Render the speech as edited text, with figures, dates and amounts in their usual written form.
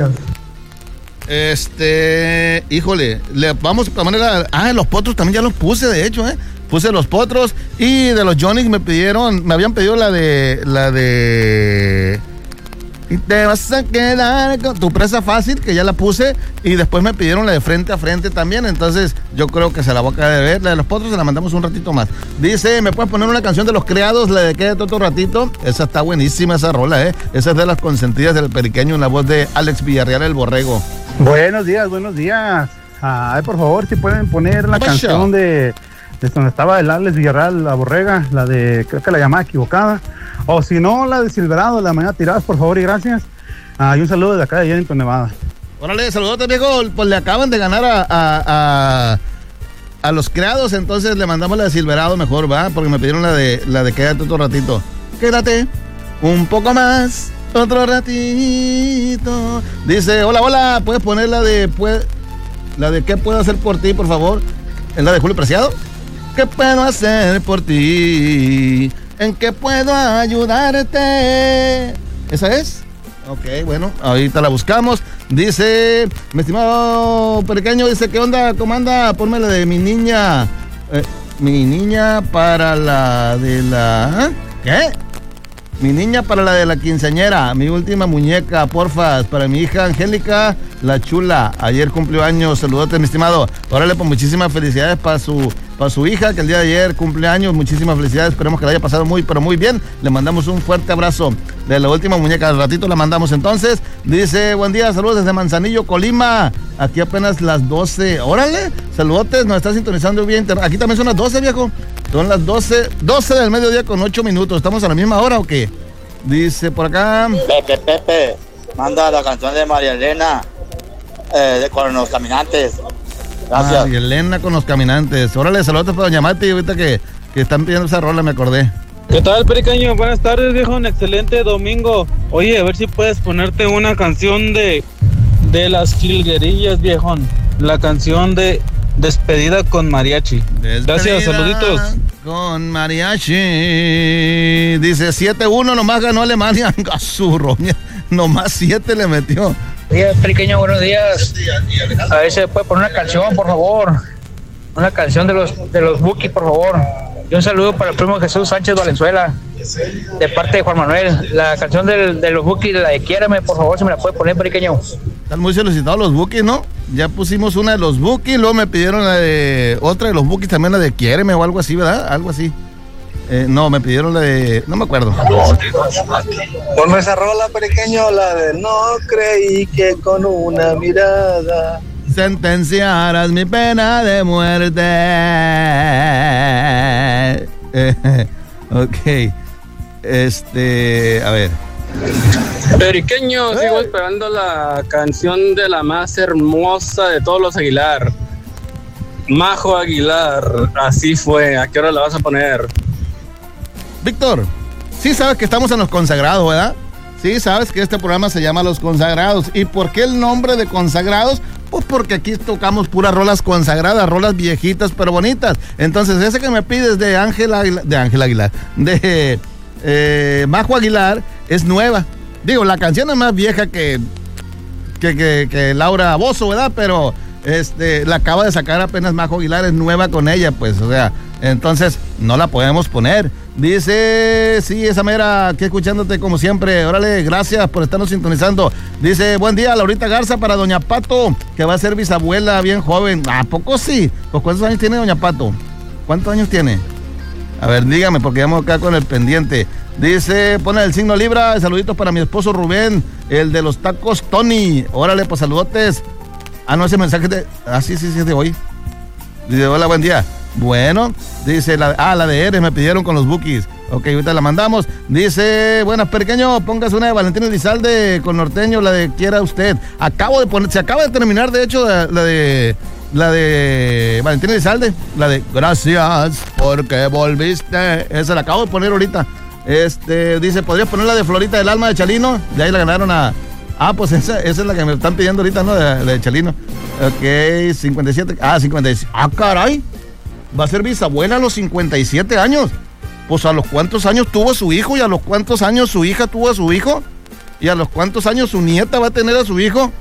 Híjole, le vamos a poner los potros también ya los puse, de hecho, puse los potros, y de los Johnny me habían pedido la de y te vas a quedar con tu presa fácil, que ya la puse, y después me pidieron la de frente a frente también, entonces yo creo que se la voy a acabar de ver. La de los potros se la mandamos un ratito más. Dice, ¿me puedes poner una canción de Los Criados, la de Quédate otro ratito? Esa está buenísima, esa rola, esa es de las consentidas del Periqueño, en la voz de Alex Villarreal, el Borrego. Buenos días. Ay, por favor, si pueden poner la canción de donde estaba el Alex Villarreal, la Borrega, la de, creo que la llamada equivocada, o si no, la de Silverado, la mañana tiradas, por favor y gracias. Y un saludo de acá de Yadenton, Nevada. Órale, saludote, viejo. Pues le acaban de ganar a Los Criados, entonces le mandamos la de Silverado mejor, ¿va? Porque me pidieron la de Quédate otro ratito. Quédate un poco más, otro ratito. Dice, hola, ¿puedes poner la de ¿Qué puedo hacer por ti, por favor? ¿Es la de Julio Preciado? ¿Qué puedo hacer por ti? ¿En qué puedo ayudarte? ¿Esa es? Ok, bueno, ahorita la buscamos. Dice, mi estimado Periqueño, dice, ¿qué onda? ¿Cómo anda? Ponme la de mi niña. Mi niña para la de la... ¿Qué? Mi niña para la de la quinceañera, mi última muñeca, porfa, para mi hija Angélica, la chula. Ayer cumplió años, saludote, mi estimado. Órale, pues muchísimas felicidades para su hija, que el día de ayer cumple años. Muchísimas felicidades, esperemos que la haya pasado muy, pero muy bien. Le mandamos un fuerte abrazo. De la última muñeca, al ratito la mandamos entonces. Dice, buen día, saludos desde Manzanillo, Colima. Aquí apenas las 12. Órale, saludotes, nos está sintonizando bien. Aquí también son las 12, viejo. Son las 12 del mediodía con 8 minutos. ¿Estamos a la misma hora o qué? Dice por acá. Pepe, manda la canción de María Elena con los caminantes. Gracias. María Elena con los caminantes. Órale, saludos para doña Mati, ahorita que están pidiendo esa rola, me acordé. ¿Qué tal, Periqueño? Buenas tardes, viejo, un excelente domingo. Oye, a ver si puedes ponerte una canción de las jilguerillas, viejón. La canción de Despedida con Mariachi. Gracias, saluditos. Con Mariachi. Dice 7-1, nomás ganó Alemania. Gasurro, nomás 7 le metió. Días, Periqueño, buenos días. A ver si puede poner una canción, por favor. Una canción de los Buki, por favor. Y un saludo para el primo Jesús Sánchez Valenzuela, de parte de Juan Manuel. La canción de los Buki, la de Quiéreme, por favor, si me la puede poner, Periqueño. Están muy solicitados los Buki, ¿no? Ya pusimos una de los Buki, luego me pidieron otra de los Buki, también la de Quiéreme o algo así, ¿verdad? Algo así. No, me pidieron la de... No me acuerdo. Ponme esa rola, Periqueño, la de no creí que con una mirada sentenciaras mi pena de muerte. Ok. A ver. Periqueño, sigo esperando la canción de la más hermosa de todos los Aguilar. Majo Aguilar, así fue. ¿A qué hora la vas a poner? Víctor, sí sabes que estamos en Los Consagrados, ¿verdad? Sí sabes que este programa se llama Los Consagrados. ¿Y por qué el nombre de Consagrados? Pues porque aquí tocamos puras rolas consagradas, rolas viejitas pero bonitas. Entonces ese que me pides de Ángel Aguilar, de Majo Aguilar, es nueva. Digo, la canción es más vieja que Laura Bozzo, ¿verdad? Pero la acaba de sacar apenas Majo Aguilar, es nueva con ella, pues, o sea, entonces no la podemos poner. Dice, sí, esa mera, aquí escuchándote como siempre. Órale, gracias por estarnos sintonizando. Dice, buen día, Laurita Garza, para doña Pato, que va a ser bisabuela bien joven. ¿A poco sí? Pues, ¿cuántos años tiene doña Pato? ¿Cuántos años tiene? A ver, dígame, porque vamos acá con el pendiente. Dice, pone el signo Libra, saluditos para mi esposo Rubén, el de los tacos Tony. Órale, pues saludotes. No, ese mensaje de... sí, es de hoy. Dice, hola, buen día. Bueno, dice, la de Eres me pidieron con los Bukis. Ok, ahorita la mandamos. Dice, buenas, Periqueño, póngase una de Valentín Elizalde con Norteño, la de Quiera Usted. Se acaba de terminar, de hecho, la de Valentín Elizalde, la de Gracias porque volviste. Esa la acabo de poner ahorita. Dice, ¿podrías poner la de Florita del Alma de Chalino? De ahí la ganaron a... pues esa es la que me están pidiendo ahorita, ¿no? De Chalino. Ok, 57. 57. Caray. Va a ser bisabuela a los 57 años. Pues, ¿a los cuántos años tuvo su hijo y a los cuántos años su hija tuvo a su hijo? ¿Y a los cuántos años su nieta va a tener a su hijo?